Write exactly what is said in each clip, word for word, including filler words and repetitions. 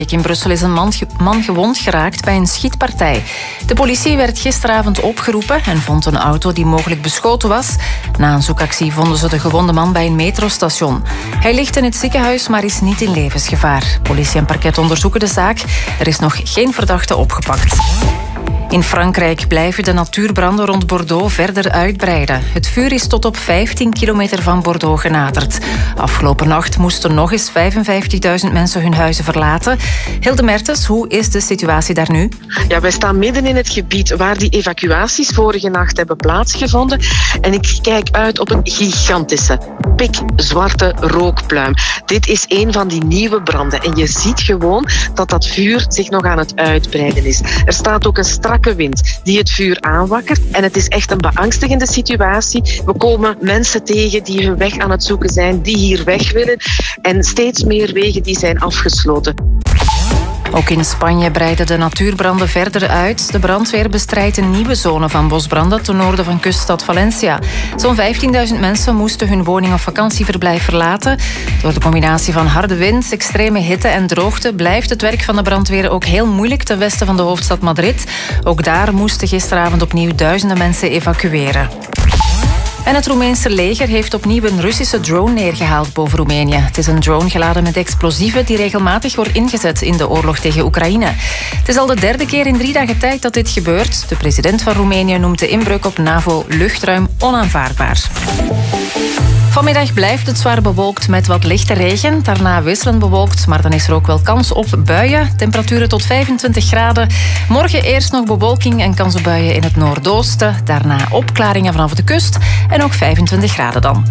In Brussel is een man, ge- man gewond geraakt bij een schietpartij. De politie werd gisteravond opgeroepen en vond een auto die mogelijk beschoten was. Na een zoekactie vonden ze de gewonde man bij een metrostation. Hij ligt in het ziekenhuis, maar is niet in levensgevaar. Politie en parket onderzoeken de zaak. Er is nog geen verdachte opgepakt. In Frankrijk blijven de natuurbranden rond Bordeaux verder uitbreiden. Het vuur is tot op vijftien kilometer van Bordeaux genaderd. Afgelopen nacht moesten nog eens vijfenvijftigduizend mensen hun huizen verlaten. Hilde Mertens, hoe is de situatie daar nu? Ja, wij staan midden in het gebied waar die evacuaties vorige nacht hebben plaatsgevonden. En ik kijk uit op een gigantische, pikzwarte rookpluim. Dit is een van die nieuwe branden. En je ziet gewoon dat dat vuur zich nog aan het uitbreiden is. Er staat ook een strakke wind die het vuur aanwakkert. En het is echt een beangstigende situatie. We komen mensen tegen die hun weg aan het zoeken zijn, die hier weg willen. En steeds meer wegen die zijn afgesloten. Ook in Spanje breiden de natuurbranden verder uit. De brandweer bestrijdt een nieuwe zone van bosbranden ten noorden van kuststad Valencia. Zo'n vijftienduizend mensen moesten hun woning of vakantieverblijf verlaten. Door de combinatie van harde wind, extreme hitte en droogte blijft het werk van de brandweer ook heel moeilijk ten westen van de hoofdstad Madrid. Ook daar moesten gisteravond opnieuw duizenden mensen evacueren. En het Roemeense leger heeft opnieuw een Russische drone neergehaald boven Roemenië. Het is een drone geladen met explosieven die regelmatig wordt ingezet in de oorlog tegen Oekraïne. Het is al de derde keer in drie dagen tijd dat dit gebeurt. De president van Roemenië noemt de inbreuk op NAVO-luchtruim onaanvaardbaar. Vanmiddag blijft het zwaar bewolkt met wat lichte regen. Daarna wisselend bewolkt, maar dan is er ook wel kans op buien. Temperaturen tot vijfentwintig graden. Morgen eerst nog bewolking en kans op buien in het noordoosten. Daarna opklaringen vanaf de kust en ook vijfentwintig graden dan.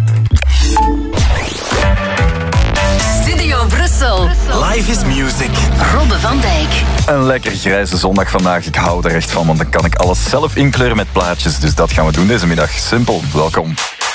Studio Brussel. Life is music. Robbe van Dijk. Een lekker grijze zondag vandaag. Ik hou er echt van, want dan kan ik alles zelf inkleuren met plaatjes. Dus dat gaan we doen deze middag. Simpel, welkom.